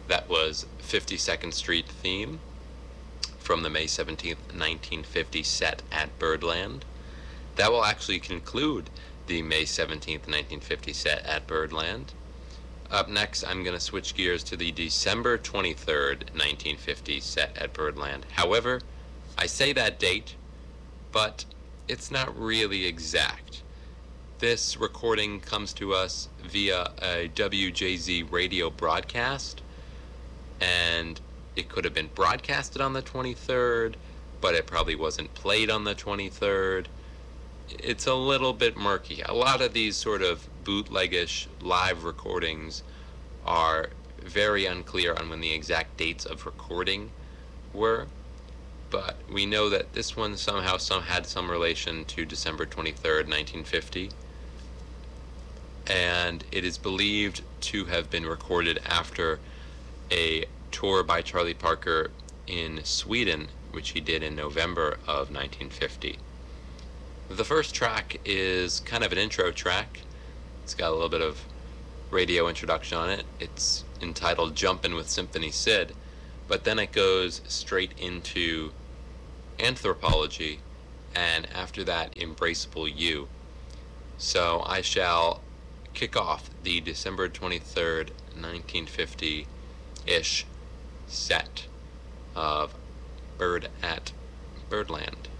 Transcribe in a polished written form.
That was 52nd Street theme from the May 17th, 1950 set at Birdland. That will actually conclude the May 17th, 1950 set at Birdland. Up next, I'm going to switch gears to the December 23rd, 1950 set at Birdland. However, I say that date, but it's not really exact. This recording comes to us via a WJZ radio broadcast, and it could have been broadcasted on the 23rd, but it probably wasn't played on the 23rd. It's a little bit murky. A lot of these sort of bootleggish live recordings are very unclear on when the exact dates of recording were, but we know that this one somehow had some relation to December 23rd, 1950, and it is believed to have been recorded after a tour by Charlie Parker in Sweden, which he did in November of 1950. The first track is kind of an intro track. It's got a little bit of radio introduction on it. It's entitled Jumpin' with Symphony Sid, but then it goes straight into Anthropology, and after that, Embraceable You. So I shall kick off the December 23rd, 1950-ish set of Bird at Birdland.